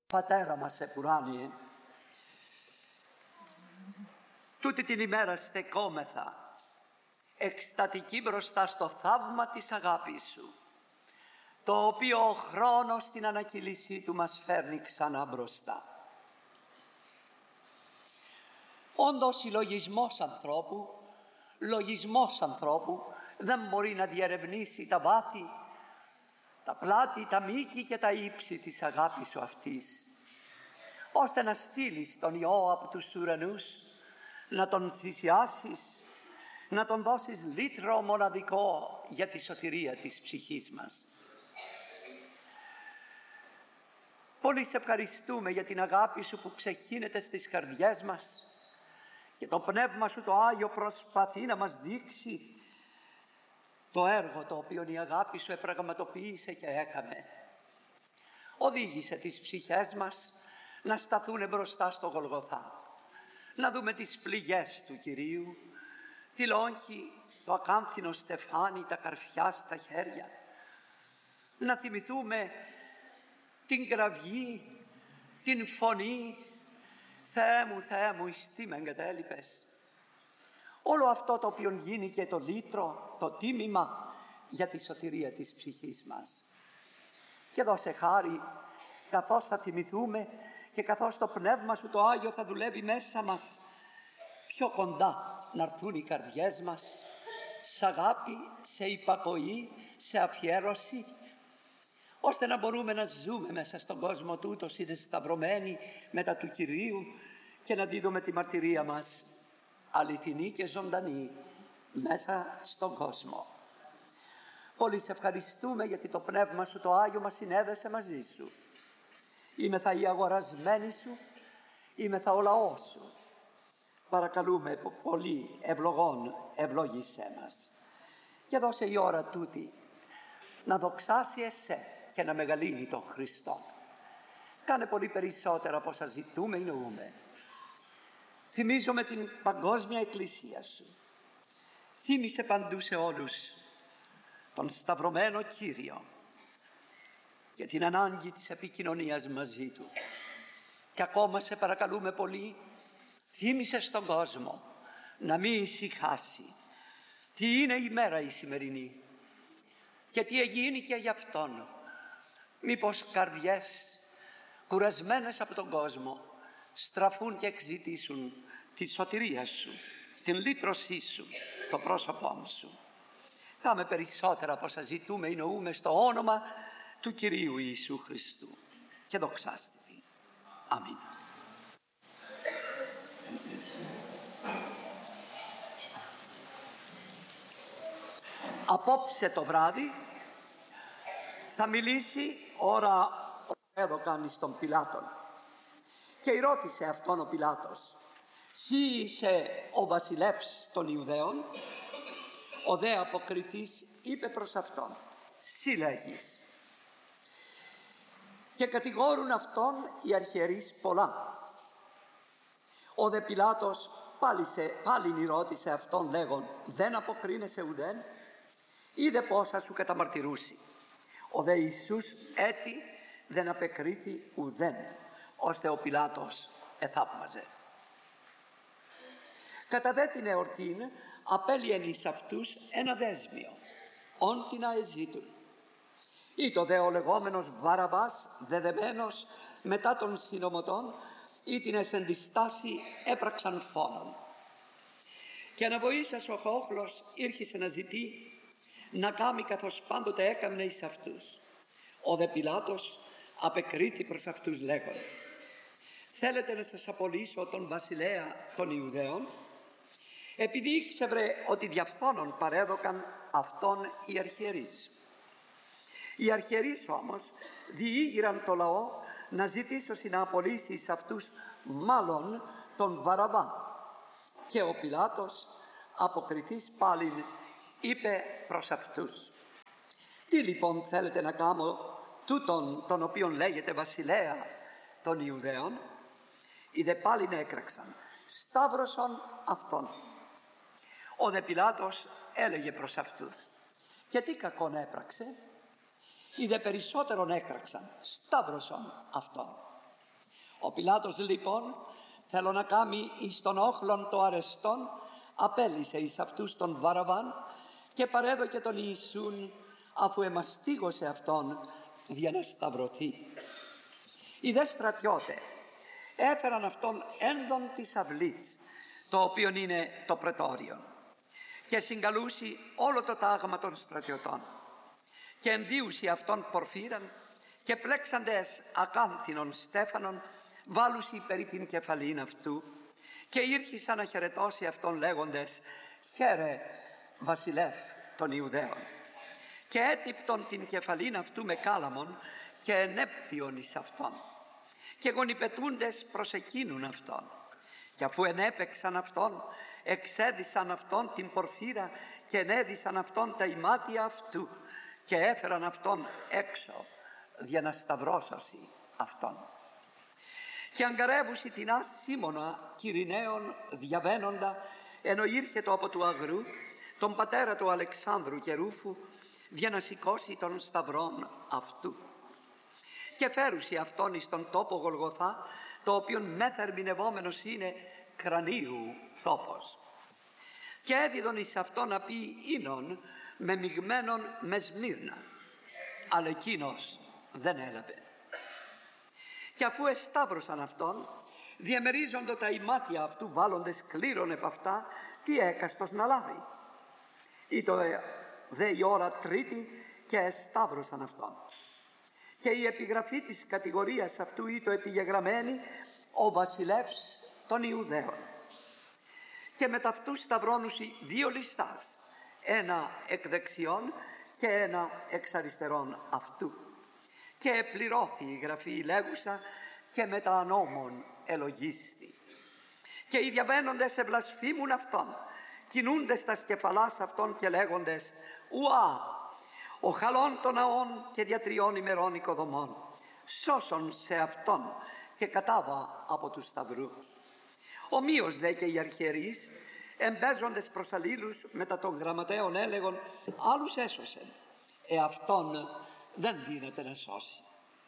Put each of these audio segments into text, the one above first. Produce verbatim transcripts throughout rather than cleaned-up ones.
Πατέρα μας επουράνιε, τούτη την ημέρα στεκόμεθα εκστατικοί μπροστά στο θαύμα της αγάπης Σου, το οποίο ο χρόνος στην ανακοίλησή Του μας φέρνει ξανά μπροστά. Όντως, λογισμός ανθρώπου, λογισμός ανθρώπου δεν μπορεί να διερευνήσει τα βάθη, τα πλάτη, τα μήκη και τα ύψη της αγάπης Σου αυτής, ώστε να στείλεις τον Υιό από τους ουρανούς, να τον θυσιάσεις, να τον δώσεις λύτρο μοναδικό για τη σωτηρία της ψυχής μας. Πολύ σε ευχαριστούμε για την αγάπη Σου που ξεχύνεται στις καρδιές μας και το Πνεύμα Σου το Άγιο προσπαθεί να μας δείξει το έργο το οποίο η αγάπη Σου επραγματοποίησε και έκαμε. Οδήγησε τις ψυχές μας να σταθούν μπροστά στο Γολγοθά, να δούμε τις πληγές του Κυρίου, τη λόγχη, το ακάμφθινο στεφάνι, τα καρφιά στα χέρια, να θυμηθούμε την κραυγή, την φωνή «Θεέ μου, Θεέ μου, εις τι με εγκατέλειπες». Όλο αυτό το οποίο γίνει και το λύτρο, το τίμημα για τη σωτηρία της ψυχής μας. Και δώσε χάρη καθώς θα θυμηθούμε και καθώς το Πνεύμα Σου το Άγιο θα δουλεύει μέσα μας, πιο κοντά να έρθουν οι καρδιές μας σε αγάπη, σε υπακοή, σε αφιέρωση, ώστε να μπορούμε να ζούμε μέσα στον κόσμο τούτο συναισθαυρωμένοι μετά του Κυρίου και να δίδουμε τη μαρτυρία μας αληθινή και ζωντανή μέσα στον κόσμο. Πολύ σε ευχαριστούμε γιατί το Πνεύμα Σου το Άγιο μας συνέδεσε μαζί Σου. Είμεθα οι αγορασμένοι Σου, είμεθα ο λαός Σου. Παρακαλούμε πολύ ευλογών, ευλόγησέ μας και δώσε η ώρα τούτη να δοξάσει Εσέ και να μεγαλύνει τον Χριστό. Κάνε πολύ περισσότερα από όσα ζητούμε ή νοούμε. Θυμίζομαι την παγκόσμια Εκκλησία Σου. Θύμισε παντού σε όλους τον σταυρωμένο Κύριο και την ανάγκη της επικοινωνίας μαζί Του. Και ακόμα σε παρακαλούμε πολύ, θύμισε στον κόσμο να μην ησυχάσει. Τι είναι η μέρα η σημερινή και τι εγίνει και για Αυτόν. Μήπως καρδιές κουρασμένες από τον κόσμο στραφούν και εξητήσουν τη σωτηρία Σου, την λύτρωσή Σου, το πρόσωπό Σου. Κάμε περισσότερα από όσα ζητούμε ή νοούμε στο όνομα του Κυρίου Ιησού Χριστού και δοξάστε Τη. Αμήν. Απόψε το βράδυ θα μιλήσει ώρα εδώ κάνει στον Πιλάτον και ρώτησε αυτόν ο Πιλάτος: «Συ είσαι ο βασιλεύς των Ιουδαίων?» Ο δε αποκριθής είπε προς αυτόν: «Συ λέγεις». Και κατηγόρουν αυτόν οι αρχιερείς πολλά. Ο δε Πιλάτος πάλι, σε, πάλι ρώτησε αυτόν λέγον: «Δεν αποκρίνεσαι ουδέν? Είδε πόσα σου καταμαρτυρούσι». Ο δε Ιησούς έτη δεν απεκρίθη ουδέν, ώστε ο Πιλάτος εθαύμαζε. Κατά δε την εορτήν απέλυεν εις αυτούς ένα δέσμιο, όν την αεζήτουν. Ή το δε ο λεγόμενος Βαραβάς δεδεμένος μετά των συνωμοτών, ή την εσεντιστάση έπραξαν φόνον. Και αναβοήσας ο χόχλος ήρχισε να ζητεί να κάμει καθώς πάντοτε έκαμνε εις αυτούς. Ο δε Πιλάτος απεκρίθη προς αυτούς λέγον: «Θέλετε να σας απολύσω τον βασιλέα των Ιουδαίων?» Επειδή ήξερε ότι διαφθόνων παρέδωκαν αυτόν οι αρχιερείς. Οι αρχιερείς όμως διήγηραν το λαό να ζητήσουν να απολύσει εις αυτούς μάλλον τον Βαραβά. Και ο Πιλάτος αποκριθής πάλιν είπε προς αυτούς: «Τι λοιπόν θέλετε να κάνω τούτον τον οποίον λέγεται βασιλέα των Ιουδαίων?» Οι δε πάλιν έκραξαν: «Σταύρωσον αυτόν». Ο δε Πιλάτος έλεγε προς αυτούς: «Και τι κακόν έπραξε?» Οι δε περισσότερον έκραξαν: «Σταύρωσον αυτόν». Ο Πιλάτος λοιπόν, θέλω να κάνει εις τον όχλον το αρεστόν, απέλυσε εις αυτούς τον Βαραβάν και παρέδωκε τον Ιησούν, αφού εμαστίγωσε αυτόν, για να σταυρωθεί. Οι δε στρατιώτε έφεραν αυτόν ένδον της αυλής, το οποίο είναι το πρετόριο, και συγκαλούσι όλο το τάγμα των στρατιωτών, και ενδύουσι αυτόν πορφύραν, και πλέξαντες ακάνθινον στέφανον βάλουσι περί την κεφαλήν αυτού, και ήρχισαν να χαιρετώσει αυτόν λέγοντες, χαίρε βασιλεύ των Ιουδαίων, και έτυπτον την κεφαλήν αυτού με κάλαμον και ενέπτυον εις αυτόν, και γονιπετούντες προς εκείνουν αυτόν, και αφού ενέπαιξαν αυτόν, εξέδισαν αυτόν την πορφύρα και ενέδισαν αυτόν τα ημάτια αυτού, και έφεραν αυτόν έξω για να σταυρώσωσι αυτόν. Και αγκαρεύουσι την Σίμωνα Κυριναίων διαβαίνοντα, ενώ ήρχετο από του αγρού τον πατέρα του Αλεξάνδρου και Ρούφου, για να σηκώσει τον σταυρόν αυτού. Και φέρουσι αυτόν εις τον τόπο Γολγοθά, το οποίον μεθερμινευόμενος είναι κρανίου τόπος. Και έδιδον εις αυτόν να πει ίνον με μειγμένον με σμύρνα, αλλά εκείνος δεν έλαβε. Και αφού εσταύρωσαν αυτόν, διαμερίζοντο τα ημάτια αυτού βάλλοντες κλήρων επ' αυτά, τι έκαστος να λάβει. Ήτο δε η ώρα τρίτη και εσταύρωσαν αυτόν. Και η επιγραφή της κατηγορίας αυτού ήτο επιγεγραμμένη, ο βασιλεύς των Ιουδαίων. Και με ταυτού σταυρώνουσι δύο ληστάς, ένα εκ δεξιών και ένα εξ αριστερών αυτού. Και επληρώθη η γραφή λέγουσα, και μετά νόμων ελογίστη. Και οι διαβαίνοντες ευλασφήμουν αυτόν, κινούντες τα σκεφαλάς αυτών και λέγοντες, ουά, ο χαλών των ναών και δια τριών ημερών οικοδομών, σώσον σε αυτόν και κατάβα από του σταυρού. Ομοίως δε και οι αρχιερείς, εμπέζοντες προς αλλήλους μετά των γραμματέων έλεγον, άλλους έσωσεν, εαυτόν δεν δύναται να σώσει.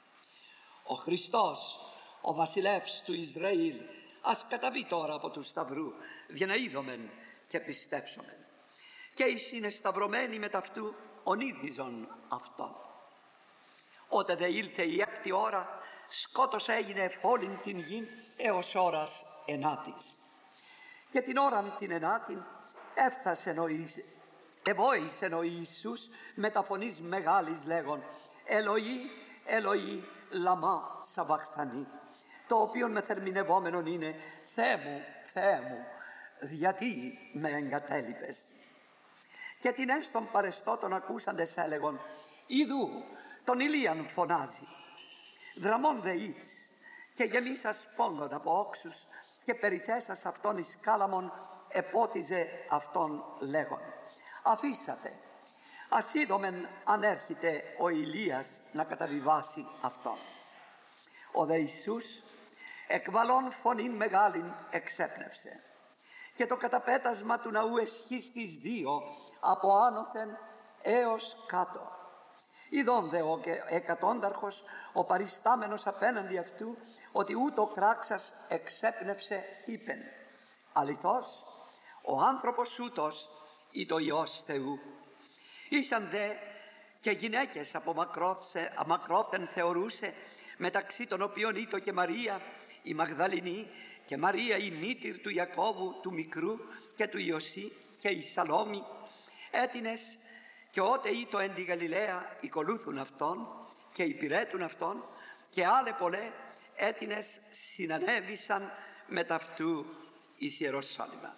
Ο Χριστός, ο βασιλεύς του Ισραήλ, ας καταβεί τώρα από του σταυρού, για να είδομεν και πιστέψομεν. Και εις είναι σταυρωμένοι με ταυτού ονίδιζον αυτόν. Όταν δε ήλθε η έκτη ώρα, σκότος έγινε εφόλην την γην έως ώρας ενάτης. Και την ώραν την ενάτην έφθασεν ο Ιησούς, εβόησεν ο Ιησούς με τα φωνής μεγάλης λέγον, Ελοή, Ελοή, λαμά σαβαχθανή, το οποίον μεθερμινευόμενον είναι, Θεέ μου, Θεέ μου, γιατί με εγκατέλειπες. Και την έστων παρεστώτων ακούσαντες έλεγον, Ιδού τον Ηλίαν φωνάζει. Δραμών δε εις, και γεμίσας πόγκον από όξους, και περιθέσας αυτόν εις κάλαμον, επότιζε αυτόν λέγον, αφήσατε, ας είδομεν αν έρχεται ο Ηλίας να καταβιβάσει αυτόν. Ο δε Ιησούς εκβαλών φωνήν μεγάλην εξέπνευσε, και το καταπέτασμα του ναού εσχίστης δύο από άνωθεν έως κάτω. Ειδών δε ο εκατόνταρχος, ο παριστάμενος απέναντι αυτού, ότι ούτω κράξας εξέπνευσε, είπεν, αληθώς, ο άνθρωπος ούτως είτο Υιός Θεού. Ήσαν δε και γυναίκες από μακρόθεν θεωρούσε, μεταξύ των οποίων είτο και Μαρία η Μαγδαληνή και Μαρία η μήτηρ του Ιακώβου του μικρού και του Ιωσή και η Σαλόμη, έτινες και ότε είτο εν τη Γαλιλαία οικολούθουν αυτόν και υπηρέτουν αυτόν, και άλλε πολλέ έτινες συνανέβησαν με ταυτού εις Ιεροσόλυμα.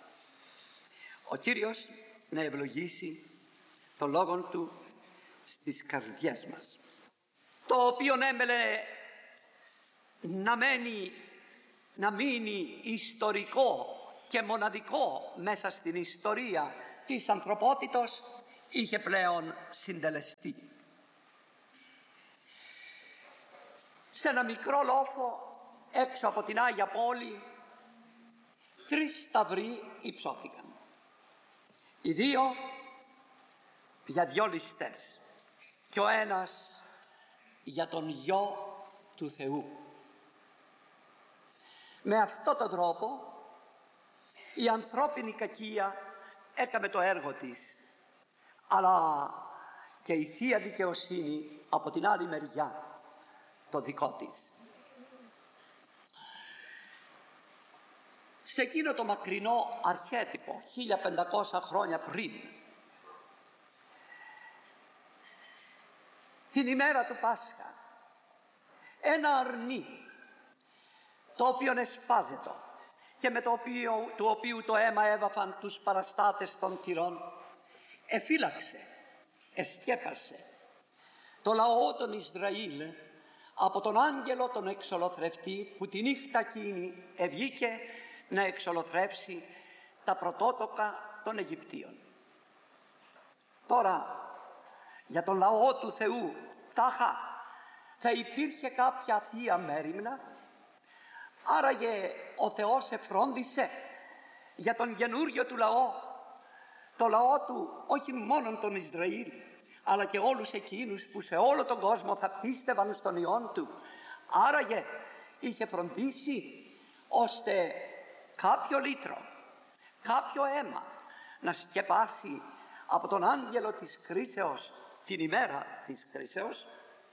Ο Κύριος να ευλογήσει το λόγον Του στις καρδιές μας, το οποίο έμελε να μένει, να μείνει ιστορικό και μοναδικό μέσα στην ιστορία της ανθρωπότητος, είχε πλέον συντελεστεί. Σε ένα μικρό λόφο έξω από την Άγια Πόλη, τρεις σταυροί υψώθηκαν. Οι δύο για δυο ληστές και ο ένας για τον Γιο του Θεού. Με αυτόν τον τρόπο η ανθρώπινη κακία έκαμε το έργο της, αλλά και η Θεία Δικαιοσύνη από την άλλη μεριά το δικό της. Σε εκείνο το μακρινό αρχέτυπο χίλια πεντακόσια χρόνια πριν, την ημέρα του Πάσχα, ένα αρνί το οποίο εσπάζεται και με το οποίο, του οποίου το αίμα έβαφαν τους παραστάτες των τυρών, εφύλαξε, εσκέπασε το λαό των Ισραήλ από τον άγγελο τον εξολοθρευτή που τη νύχτα εκείνη ευγήκε να εξολοθρεύσει τα πρωτότοκα των Αιγυπτίων. Τώρα για τον λαό του Θεού τάχα θα υπήρχε κάποια θεία μέριμνα? Άραγε ο Θεός εφρόντισε για τον καινούριο του λαό, το λαό του όχι μόνο τον Ισραήλ, αλλά και όλους εκείνους που σε όλο τον κόσμο θα πίστευαν στον Υιόν του? Άραγε είχε φροντίσει ώστε κάποιο λίτρο, κάποιο αίμα να σκεπάσει από τον άγγελο της κρίσεως την ημέρα της κρίσεως?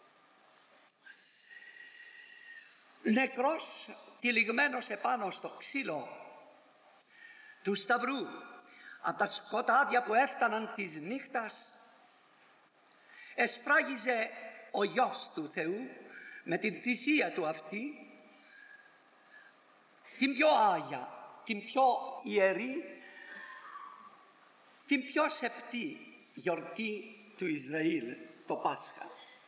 Νεκρός τυλιγμένος επάνω στο ξύλο του σταυρού από τα σκοτάδια που έφταναν της νύχτας, εσφράγιζε ο Υιός του Θεού με την θυσία του αυτή την πιο άγια, την πιο ιερή, την πιο σεπτή γιορτή του Ισραήλ, το Πάσχα.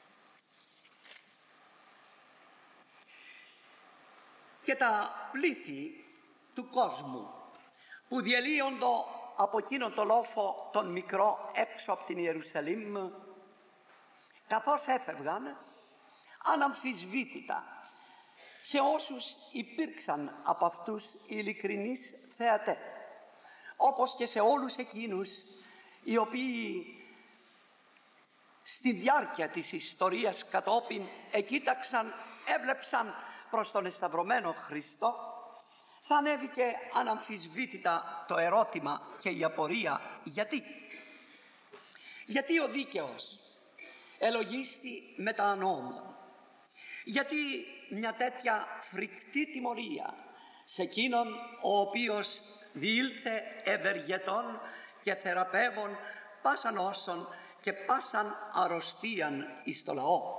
Και τα πλήθη του κόσμου που διελύοντο από εκείνον το λόφο τον μικρό έξω από την Ιερουσαλήμ, καθώς έφευγαν, αναμφισβήτητα σε όσους υπήρξαν από αυτούς ειλικρινείς θεατές, όπως και σε όλους εκείνους οι οποίοι στη διάρκεια της ιστορίας κατόπιν εκοίταξαν, έβλεψαν προς τον εσταυρωμένο Χριστό, θα ανέβηκε αναμφισβήτητα το ερώτημα και η απορία γιατί. Γιατί ο δίκαιος ελογίστη μετά ανώμων? Γιατί μια τέτοια φρικτή τιμωρία σε εκείνον ο οποίος διήλθε ευεργετών και θεραπεύων πάσαν όσων και πάσαν αρρωστίαν εις το λαό?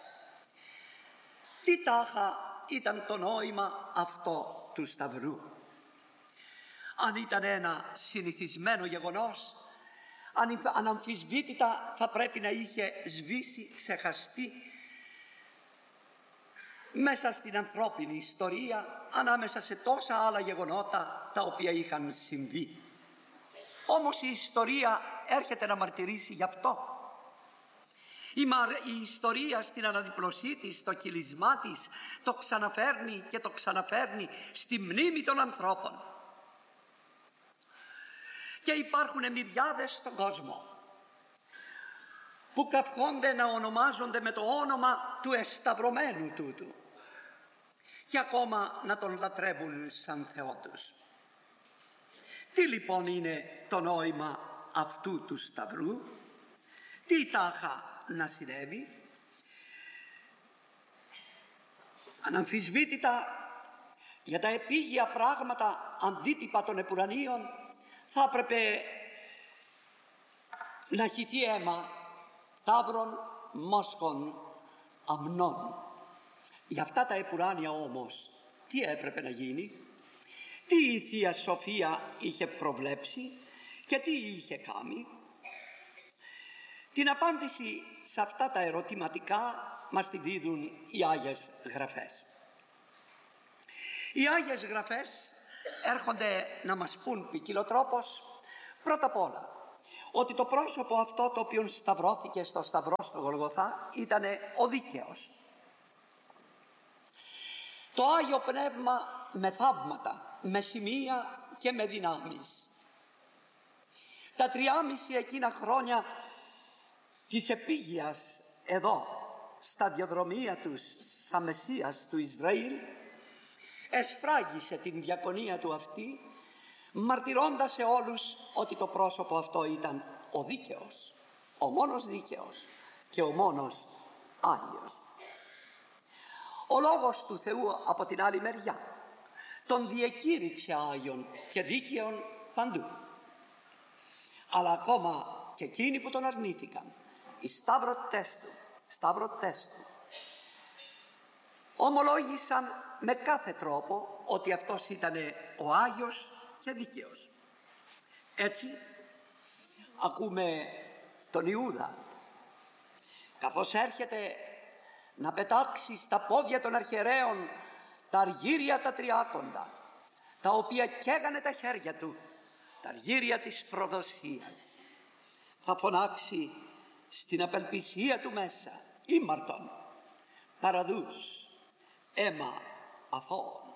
Τι τάχα ήταν το νόημα αυτό του Σταυρού? Αν ήταν ένα συνηθισμένο γεγονός, αναμφισβήτητα θα πρέπει να είχε σβήσει, ξεχαστεί μέσα στην ανθρώπινη ιστορία, ανάμεσα σε τόσα άλλα γεγονότα τα οποία είχαν συμβεί. Όμως η ιστορία έρχεται να μαρτυρήσει γι' αυτό. Η, μαρ... η ιστορία στην αναδιπλωσή της, στο κυλισμά της, το ξαναφέρνει και το ξαναφέρνει στη μνήμη των ανθρώπων. Και υπάρχουν μυριάδες στον κόσμο που καυχόνται να ονομάζονται με το όνομα του εσταυρωμένου τούτου και ακόμα να τον λατρεύουν σαν Θεό τους. Τι λοιπόν είναι το νόημα αυτού του Σταυρού? Τι τάχα να συνέβη? Αναμφισβήτητα για τα επίγεια πράγματα αντίτυπα των επουρανίων θα έπρεπε να χυθεί αίμα ταύρων, μόσχων, αμνών. Για αυτά τα επουράνια όμως τι έπρεπε να γίνει? Τι η Θεία Σοφία είχε προβλέψει και τι είχε κάνει? Την απάντηση σε αυτά τα ερωτηματικά μας τη δίδουν οι Άγιες Γραφές. Οι Άγιες Γραφές έρχονται να μας πούν ποικιλοτρόπως πρώτα απ' όλα ότι το πρόσωπο αυτό το οποίο σταυρώθηκε στο σταυρό στο Γολγοθά ήταν ο δίκαιος. Το Άγιο Πνεύμα με θαύματα, με σημεία και με δυνάμεις. Τα τριάμιση εκείνα χρόνια της επίγειας εδώ στα διαδρομία τους σαν Μεσσίας του Ισραήλ εσφράγισε την διακονία του αυτή, μαρτυρώντας σε όλους ότι το πρόσωπο αυτό ήταν ο δίκαιος, ο μόνος δίκαιος και ο μόνος Άγιος. Ο Λόγος του Θεού από την άλλη μεριά τον διεκήρυξε Άγιον και δίκαιον παντού. Αλλά ακόμα και εκείνοι που τον αρνήθηκαν, οι σταυρωτές του, σταυρωτές του, ομολόγησαν με κάθε τρόπο ότι αυτός ήταν ο Άγιος και δίκαιος. Έτσι ακούμε τον Ιούδα, καθώς έρχεται να πετάξει στα πόδια των αρχιερέων τα αργύρια τα τριάκοντα, τα οποία καίγανε τα χέρια του, τα αργύρια της προδοσίας. Θα φωνάξει στην απελπισία του μέσα, ήμαρτον, παραδούς, αίμα αθώων.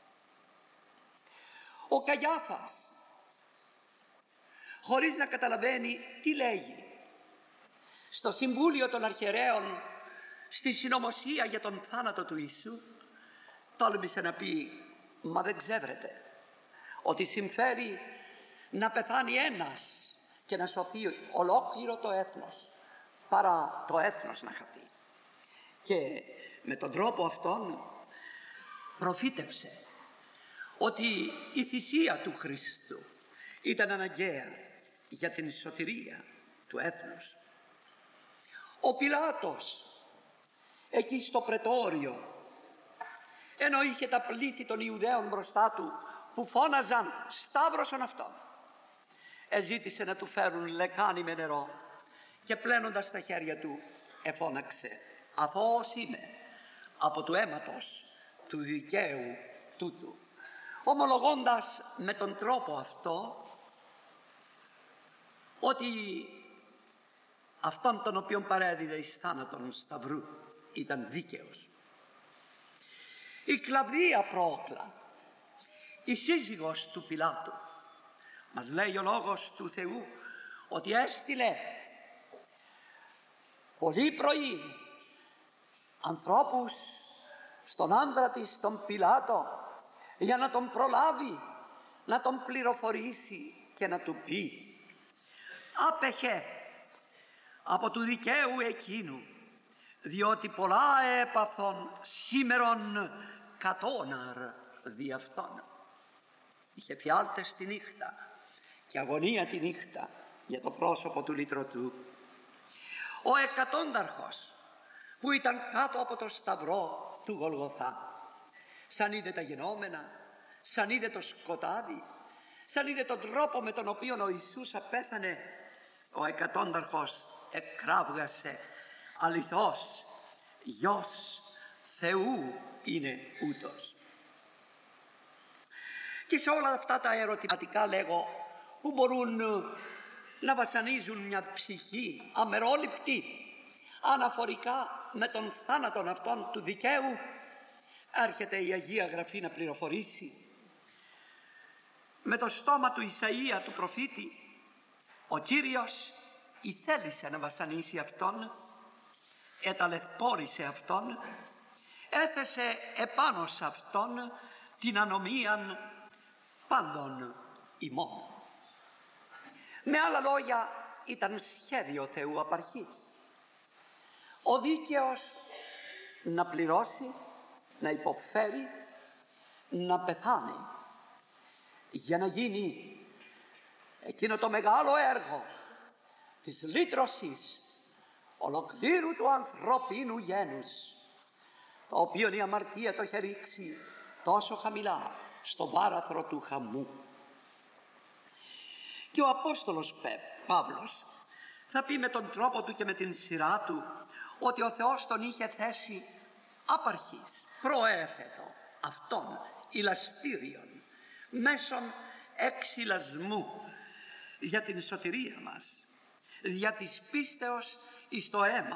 Ο Καϊάφας, χωρίς να καταλαβαίνει τι λέγει, στο Συμβούλιο των Αρχιερέων, στη συνωμοσία για τον θάνατο του Ιησού, τόλμησε να πει, μα δεν ξέρετε ότι συμφέρει να πεθάνει ένας και να σωθεί ολόκληρο το έθνος, παρά το έθνος να χαθεί. Και με τον τρόπο αυτόν προφήτευσε ότι η θυσία του Χριστού ήταν αναγκαία για την σωτηρία του έθνους. Ο Πιλάτος εκεί στο πρετόριο, ενώ είχε τα πλήθη των Ιουδαίων μπροστά του που φώναζαν «Σταύρωσον αυτόν», εζήτησε να του φέρουν λεκάνη με νερό και πλένοντας τα χέρια του εφώναξε «Αθώος είμαι από του αίματος του δικαίου τούτου», ομολογώντας με τον τρόπο αυτό ότι αυτόν τον οποίον παρέδιδε εις θάνατον σταυρού ήταν δίκαιος. Η Κλαβδία Πρόκλα, η σύζυγος του Πιλάτου, μας λέει ο Λόγος του Θεού ότι έστειλε πολύ πρωί ανθρώπους στον άντρα της τον Πιλάτο για να τον προλάβει, να τον πληροφορήσει και να του πει «Άπεχε από του δικαίου εκείνου, διότι πολλά έπαθον σήμερον κατώναρ δι' αυτόν». Είχε φιάλτες τη νύχτα και αγωνία τη νύχτα για το πρόσωπο του λυτρωτού. Ο εκατόνταρχος που ήταν κάτω από το σταυρό του Γολγοθά, σαν είδε τα γενόμενα, σαν είδε το σκοτάδι, σαν είδε τον τρόπο με τον οποίο ο Ιησούς απέθανε, ο εκατόνταρχος εκράβγασε «Αληθώς, Υιός Θεού είναι ούτως». Και σε όλα αυτά τα ερωτηματικά λέγω που μπορούν να βασανίζουν μια ψυχή αμερόληπτη αναφορικά με τον θάνατον αυτόν του δικαίου, έρχεται η Αγία Γραφή να πληροφορήσει με το στόμα του Ισαΐα του προφήτη ο Κύριος ηθέλησε να βασανίσει αυτόν, εταλαιπώρησε αυτόν, έθεσε επάνω σε αυτόν την ανομίαν πάντων ημών. Με άλλα λόγια, ήταν σχέδιο Θεού απ' αρχής ο δίκαιος να πληρώσει, να υποφέρει, να πεθάνει για να γίνει εκείνο το μεγάλο έργο της λύτρωσης ολοκλήρου του ανθρωπίνου γένους, το οποίο η αμαρτία το είχε ρίξει τόσο χαμηλά στο βάραθρο του χαμού. Και ο Απόστολος Παύλος θα πει με τον τρόπο του και με την σειρά του ότι ο Θεός τον είχε θέσει απ' αρχής, προέθετο αυτόν ηλαστήριον μέσον εξυλασμού για την σωτηρία μας, δια της πίστεως εις το αίμα